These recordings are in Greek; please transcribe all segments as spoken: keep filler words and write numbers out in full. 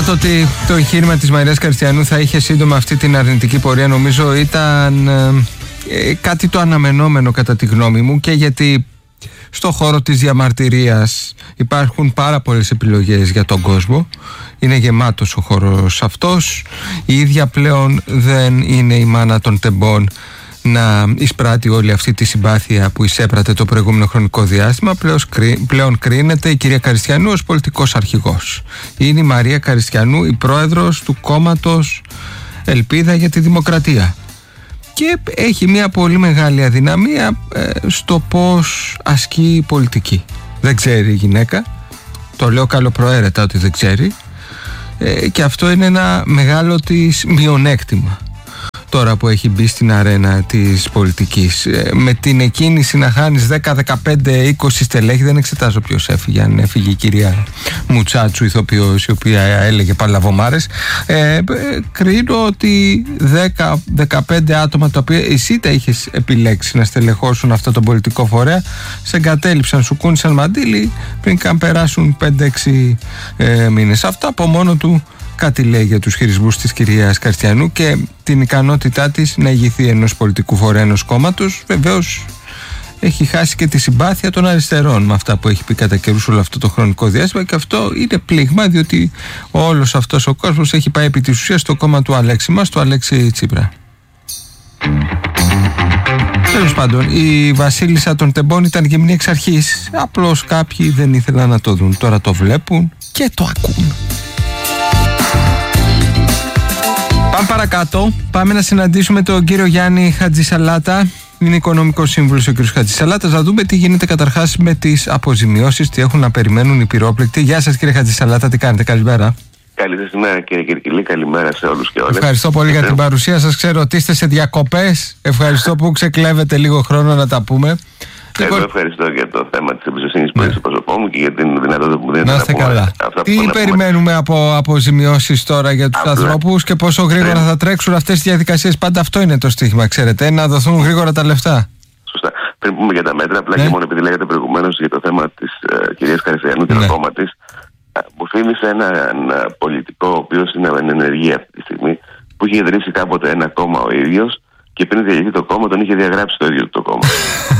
Τώρα το ότι το εγχείρημα της Μαρίας Καριστιανού θα είχε σύντομα αυτή την αρνητική πορεία, νομίζω ήταν ε, κάτι το αναμενόμενο κατά τη γνώμη μου, και γιατί στο χώρο της διαμαρτυρίας υπάρχουν πάρα πολλές επιλογές για τον κόσμο. Είναι γεμάτος ο χώρος αυτός. Η ίδια πλέον δεν είναι η μάνα των τεμπών να εισπράττει όλη αυτή τη συμπάθεια που εισέπρατε το προηγούμενο χρονικό διάστημα. Πλέον, πλέον κρίνεται η κυρία Καριστιανού ως πολιτικός αρχηγός. Είναι η Μαρία Καριστιανού η πρόεδρος του κόμματος Ελπίδα για τη Δημοκρατία. Και έχει μια πολύ μεγάλη αδυναμία ε, στο πώς ασκεί η πολιτική. Δεν ξέρει η γυναίκα. Το λέω καλοπροαίρετα ότι δεν ξέρει. Ε, και αυτό είναι ένα μεγάλο της μειονέκτημα τώρα που έχει μπει στην αρένα της πολιτικής. Ε, με την εκκίνηση να χάνεις δέκα, δεκαπέντε, είκοσι στελέχη, δεν εξετάζω ποιος έφυγε, αν έφυγε η κυρία Μουτσάτσου, ηθοποιός, η οποία έλεγε παλαβομάρες. Ε, ε, κρίνω ότι δέκα, δεκαπέντε άτομα τα οποία εσύ τα είχες επιλέξει να στελεχώσουν αυτό το πολιτικό φορέα, σε εγκατέλειψαν, σου κούνησαν μαντίλι πριν καν περάσουν πέντε έξι ε, μήνες. Αυτό από μόνο του κάτι λέει για τους χειρισμούς της κυρίας Καριστιανού και την ικανότητά της να ηγηθεί ενός πολιτικού φορέα, ενός κόμματος. Βεβαίως έχει χάσει και τη συμπάθεια των αριστερών με αυτά που έχει πει κατά καιρούς όλο αυτό το χρονικό διάστημα, και αυτό είναι πλήγμα, διότι όλος αυτός ο κόσμος έχει πάει επί της ουσίας στο κόμμα του Αλέξη μας, του Αλέξη Τσίπρα. Τέλος πάντων, η βασίλισσα των τεμπών ήταν γυμνή εξ αρχής. Απλώς κάποιοι δεν ήθελαν να το δουν. Τώρα το βλέπουν και το ακούν. Πάμε παρακάτω. Πάμε να συναντήσουμε τον κύριο Γιάννη Χατζησαλάτα. Είναι οικονομικός σύμβουλος ο κύριος Χατζησαλάτας. Να δούμε τι γίνεται καταρχάς με τις αποζημιώσεις, τι έχουν να περιμένουν οι πυρόπληκτοι. Γεια σας κύριε Χατζησαλάτα, τι κάνετε, καλημέρα. Καλή σας ημέρα κύριε Κυρκυλή, καλημέρα σε όλους και όλες. Ευχαριστώ πολύ για την παρουσία σας. Ξέρω ότι είστε σε διακοπές. Ευχαριστώ που ξεκλέβετε λίγο χρόνο να τα πούμε. Εγώ ευχαριστώ για το θέμα της εμπιστοσύνης που έχει στο πρόσωπό μου και για την δυνατότητα που μου δίνετε να είστε καλά. Τι περιμένουμε από αποζημιώσεις τώρα για τους ανθρώπους και πόσο γρήγορα πριν... θα τρέξουν αυτές τις διαδικασίες? Πάντα αυτό είναι το στίχημα, ξέρετε, να δοθούν γρήγορα τα λεφτά. Σωστά. Πριν πούμε για τα μέτρα, απλά ναι. και μόνο επειδή λέγατε προηγουμένως για το θέμα της uh, κυρίας Καριστιανού και ναι. το κόμμα της, uh, μου θύμισε έναν uh, πολιτικό, ο οποίος είναι εν ενεργεία αυτή τη στιγμή, που είχε ιδρύσει κάποτε ένα κόμμα ο ίδιος. Και πριν διαλυθεί το κόμμα, τον είχε διαγράψει το ίδιο το κόμμα.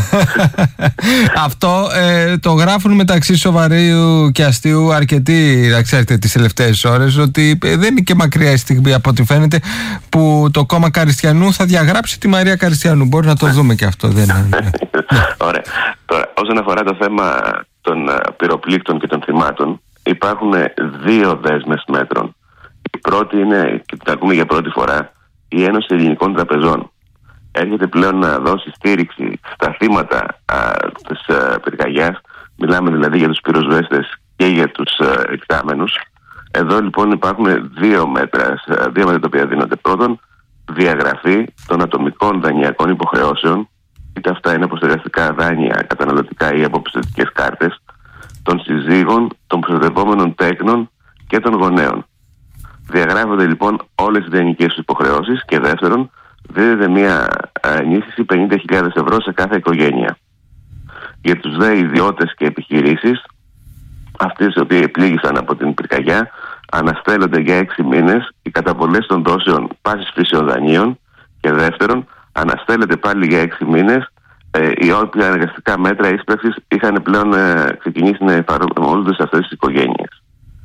Αυτό ε, το γράφουν μεταξύ σοβαρίου και αστείου αρκετοί, να ξέρετε, τις τελευταίες ώρες, ότι ε, δεν είναι και μακριά η στιγμή από ό,τι φαίνεται που το κόμμα Καριστιανού θα διαγράψει τη Μαρία Καριστιανού. Μπορεί να το δούμε και αυτό. Δεν είναι. Ωραία. Τώρα, όσον αφορά το θέμα των uh, πυροπλήκτων και των θυμάτων, υπάρχουν δύο δέσμες μέτρων. Η πρώτη είναι, και την ακούμε για πρώτη φορά, η Ένωση Ελληνικών Τραπεζών. Έρχεται πλέον να δώσει στήριξη στα θύματα α, της α, πυρκαγιάς. Μιλάμε δηλαδή για τους πυροσβέστες και για τους α, εκτάμενους. Εδώ λοιπόν υπάρχουν δύο μέτρα, δύο μέτρα τα οποία δίνονται. Πρώτον, διαγραφή των ατομικών δανειακών υποχρεώσεων, είτε αυτά είναι αποστεγαστικά δάνεια, καταναλωτικά ή αποπιστωτικές κάρτες, των συζύγων, των προστατευόμενων τέκνων και των γονέων. Διαγράφονται λοιπόν όλες οι δανεικές υποχρεώσεις και δεύτερον, δίδεται μια ενίσχυση πενήντα χιλιάδες ευρώ σε κάθε οικογένεια. Για τους δε ιδιώτες και επιχειρήσεις, αυτές οι οποίες πλήγησαν από την πυρκαγιά, αναστέλλονται για έξι μήνες οι καταβολές των δόσεων πάσης φύσεων δανείων και δεύτερον, αναστέλλεται πάλι για έξι μήνες ε, οι όποια αναγκαστικά μέτρα ίσπραξης είχαν πλέον ε, ξεκινήσει να εφαρμόζονται σε αυτές τις οικογένειες.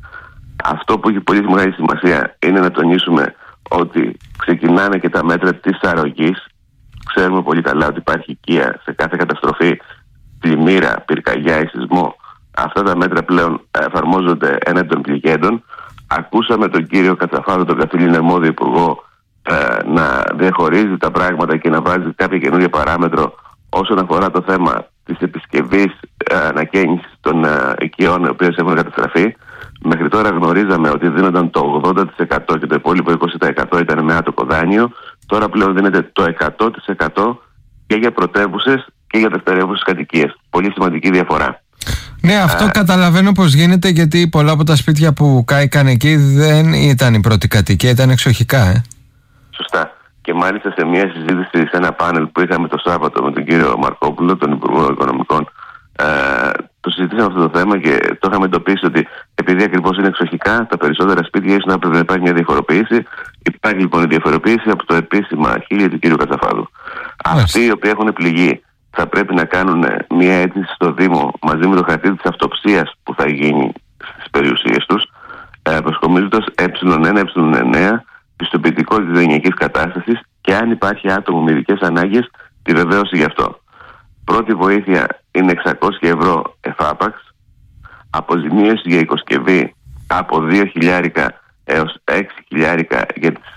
Αυτό που έχει πολύ μεγάλη σημασία είναι να τονίσουμε ότι ξεκινάνε και τα μέτρα της αρρωγής. Ξέρουμε πολύ καλά ότι υπάρχει οικία σε κάθε καταστροφή, πλημμύρα, πυρκαγιά ή σεισμό. Αυτά τα μέτρα πλέον εφαρμόζονται έναντι των πληγέντων. Ακούσαμε τον κύριο Κατσαφάδο, τον καθήλυνα αρμόδιο υπουργό, ε, να διαχωρίζει τα πράγματα και να βάζει κάποια καινούργια παράμετρο όσον αφορά το θέμα της επισκευής ε, ανακαίνησης των ε, οικειών οι οποίες έχουν καταστραφεί. Μέχρι τώρα γνωρίζαμε ότι δίνονταν το ογδόντα τοις εκατό και το υπόλοιπο είκοσι τοις εκατό ήταν με άτοκο δάνειο. Τώρα πλέον δίνεται το εκατό τοις εκατό και για πρωτεύουσες και για δευτερεύουσες κατοικίες. Πολύ σημαντική διαφορά. Ναι, αυτό Α, καταλαβαίνω πως γίνεται, γιατί πολλά από τα σπίτια που κάηκαν εκεί δεν ήταν η πρώτη κατοικία, ήταν εξοχικά. Ε. Σωστά. Και μάλιστα σε μια συζήτηση σε ένα πάνελ που είχαμε το Σάββατο με τον κύριο Μαρκόπουλο, τον Υπουργό Οικονομικών, ε, το συζητήσαμε αυτό το θέμα και το είχαμε εντοπίσει ότι επειδή ακριβώς είναι εξοχικά, τα περισσότερα σπίτια ίσως να πρέπει να υπάρχει μια διαφοροποίηση. Υπάρχει λοιπόν η διαφοροποίηση από το επίσημα χίλια του κ. Κατσαφάδου. Yes. Αυτοί οι οποίοι έχουν πληγεί θα πρέπει να κάνουν μια αίτηση στο Δήμο μαζί με το χαρτί της αυτοψίας που θα γίνει στις περιουσίες τους, ε, προσκομίζοντας ε ένα, ε εννέα, πιστοποιητικό της δανειακής κατάστασης και αν υπάρχει άτομο με ειδικές ανάγκες, τη βεβαίωση γι' αυτό. Πρώτη βοήθεια είναι εξακόσια ευρώ εφάπαξ, αποζημίωση για οικοσκευή από δύο χιλιάρικα έως έξι χιλιάρικα για τις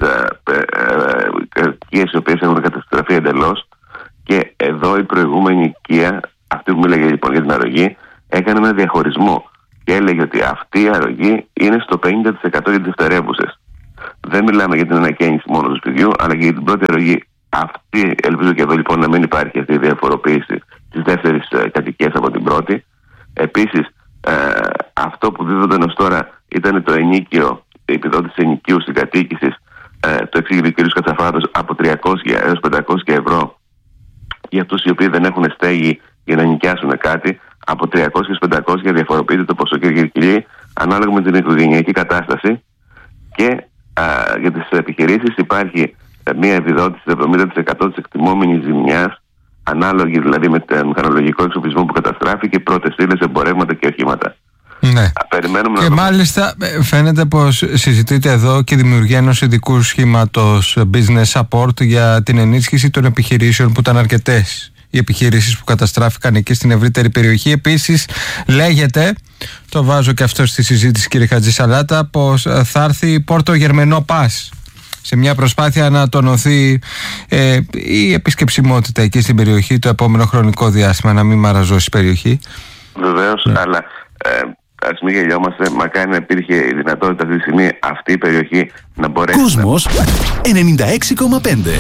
κατοικίες οι οποίες έχουν καταστραφεί εντελώς. Και εδώ η προηγούμενη οικία, αυτή που μίλαγε λοιπόν για την αρρωγή, έκανε ένα διαχωρισμό και έλεγε ότι αυτή η αρρωγή είναι στο πενήντα τοις εκατό για τις δευτερεύουσες. Δεν μιλάμε για την ανακαίνιση μόνο του σπιτιού, αλλά και για την πρώτη αρρωγή. Αυτή, ελπίζω και εδώ λοιπόν να μην υπάρχει αυτή η διαφοροποίηση της δεύτερης ε, κατοικίας από την πρώτη. Επίσης, ε, αυτό που δίδονταν ως τώρα ήταν το ενίκιο, η επιδότηση ενοικίου συγκατοίκησης, ε, το εξήγησε ο κ. Κατσαφάδος, από τριακόσια έως πεντακόσια ευρώ για αυτούς οι οποίοι δεν έχουν στέγη για να νοικιάσουν κάτι. Από τριακόσια έως πεντακόσια διαφοροποιείται το ποσό, κύριε Κυρκυλή, ανάλογα με την οικογενειακή κατάσταση. Και α, για τις επιχειρήσεις υπάρχει μια επιδότηση εβδομήντα τοις εκατό της εκτιμόμενης ζημιάς, ανάλογη δηλαδή με τον μηχανολογικό εξοπλισμό που καταστράφηκε, και πρώτες ύλες, εμπορεύματα και οχήματα. Ναι. Περιμένουμε και να... μάλιστα φαίνεται πως συζητείται εδώ και δημιουργία ενός ειδικού σχήματος business support για την ενίσχυση των επιχειρήσεων, που ήταν αρκετές οι επιχειρήσεις που καταστράφηκαν εκεί στην ευρύτερη περιοχή. Επίσης λέγεται, το βάζω και αυτό στη συζήτηση κύριε Χατζησαλάτα, πως θα έρθει Πόρτο Γερμενό Πας σε μια προσπάθεια να τονωθεί ε, η επισκεψιμότητα εκεί στην περιοχή το επόμενο χρονικό διάστημα, να μην μαραζώσει η περιοχή. Βεβαίως, ναι. αλλά ε, ας μην γελιόμαστε, μακάρι να υπήρχε η δυνατότητα αυτή τη στιγμή αυτή η περιοχή να μπορέσει. Κόσμος να... ενενήντα έξι κόμμα πέντε.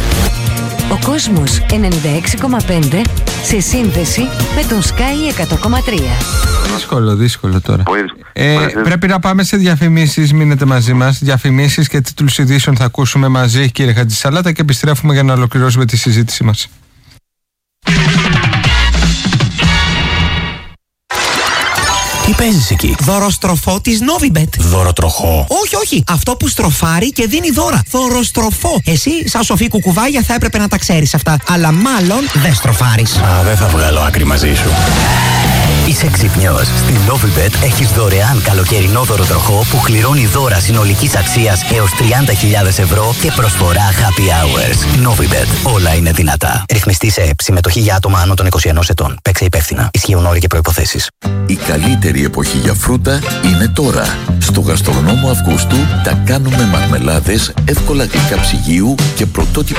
Ο Κόσμος ενενήντα έξι κόμμα πέντε σε σύνδεση με τον Sky εκατό κόμμα τρία. Δύσκολο, δύσκολο τώρα. Ε, πρέπει να πάμε σε διαφημίσεις, μείνετε μαζί μας. Διαφημίσεις και τίτλους ειδήσεων θα ακούσουμε μαζί, κύριε Χατζησαλάτα, και επιστρέφουμε για να ολοκληρώσουμε τη συζήτησή μας. Τι παίζεις εκεί? Δωροστροφό της Novibet. Δωροτροχό? Όχι, όχι. Αυτό που στροφάρει και δίνει δώρα. Δωροστροφό. Εσύ, σαν σοφή κουκουβάγια, θα έπρεπε να τα ξέρεις αυτά. Αλλά μάλλον δεν στροφάρεις. Α, δεν θα βγάλω άκρη μαζί σου. Είσαι ξυπνιός. Στην Novibet έχεις δωρεάν καλοκαιρινό δωροτροχό που κληρώνει δώρα συνολικής αξίας έως τριάντα χιλιάδες ευρώ και προσφορά happy hours. Novibet. Όλα είναι δυνατά. Ρυθμιστή σε ΕΠ. Συμμετοχή για άτομα άνω των είκοσι ενός ετών. Παίξε υπεύθυνα. Ισχύουν όροι και προϋποθέσεις. Η καλύτερη εποχή για φρούτα είναι τώρα. Στο γαστρονόμο Αυγούστου τα κάνουμε μαρμελάδες, εύκολα γλυκά ψυγείου και πρωτότυπα